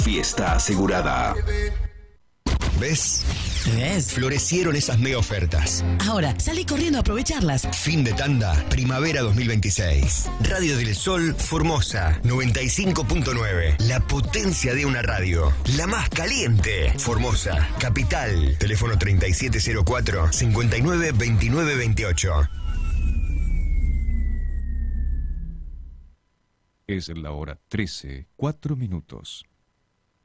Fiesta asegurada. ¿Ves? ¿Ves? Florecieron esas mega ofertas. Ahora, salí corriendo a aprovecharlas. Fin de tanda, primavera 2026. Radio del Sol, Formosa, 95.9. La potencia de una radio. La más caliente. Formosa, capital. Teléfono 3704-592928. Es la hora 13:04.